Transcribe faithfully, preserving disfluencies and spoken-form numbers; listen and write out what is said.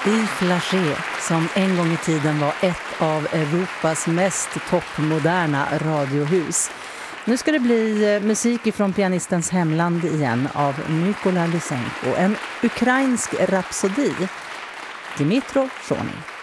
Yves Lacher, som en gång i tiden var ett av Europas mest toppmoderna radiohus. Nu ska det bli musik från pianistens hemland igen av Mykola Lysenko, en ukrainsk rapsodi, Dmytro Shonin.